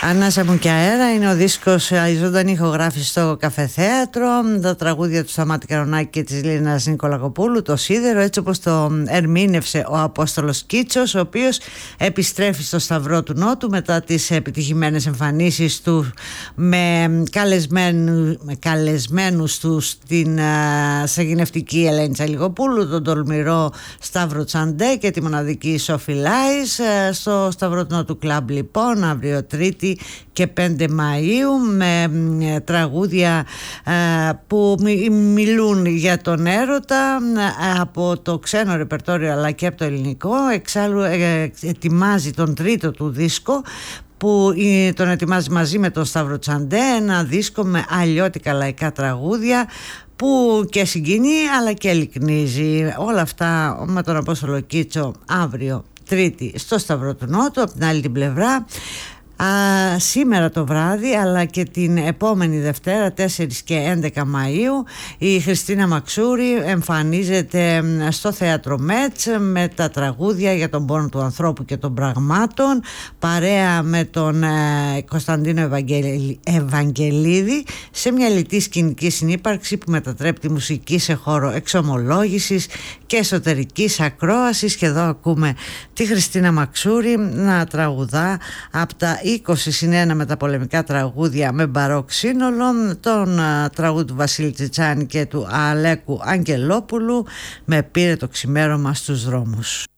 Ανάσα μου και αέρα είναι ο δίσκος, η ζωντανή ηχογράφηση στο Καφεθέατρο, τα τραγούδια του Σταμάτη Καρονάκη και της Λίνας Νικολακοπούλου, το Σίδερο, έτσι όπως το ερμήνευσε ο Απόστολος Κίτσος, ο οποίος επιστρέφει στο Σταυρό του Νότου μετά τις επιτυχημένες εμφανίσεις του με καλεσμένους του στην σαγηνευτική Ελένη Τσαλιγοπούλου, τον τολμηρό Σταύρο Τσαντέ και τη μοναδική Σόφι Λάις στο Σταυρό του Νότου Κλαμπ, λοιπόν, αύριο Τρίτη και 5 Μαΐου, με τραγούδια που μιλούν για τον έρωτα από το ξένο ρεπερτόριο αλλά και από το ελληνικό. Εξάλλου ετοιμάζει τον τρίτο του δίσκο, που τον ετοιμάζει μαζί με τον Σταύρο Τσαντέ, ένα δίσκο με αλλιώτικα λαϊκά τραγούδια που και συγκινεί αλλά και ελικνίζει. Όλα αυτά με τον Απόστολο Κίτσο αύριο Τρίτη στο Σταυρό του Νότου. Από την άλλη την πλευρά, σήμερα το βράδυ αλλά και την επόμενη Δευτέρα 4 και 11 Μαΐου, η Χριστίνα Μαξούρη εμφανίζεται στο Θέατρο Μέτς με τα τραγούδια για τον πόνο του ανθρώπου και των πραγμάτων, παρέα με τον Κωνσταντίνο Ευαγγελίδη, σε μια λιτή σκηνική συνύπαρξη που μετατρέπει τη μουσική σε χώρο εξομολόγησης και εσωτερικής ακρόασης. Και εδώ ακούμε τη Χριστίνα Μαξούρη να τραγουδά από τα 20 1 μεταπολεμικά τραγούδια με μπαρόκ σύνολο, τον τραγούδι του Βασίλη Τσιτσάνη και του Αλέκου Αγγελόπουλου, με «Πήρε το ξημέρωμα στους δρόμους».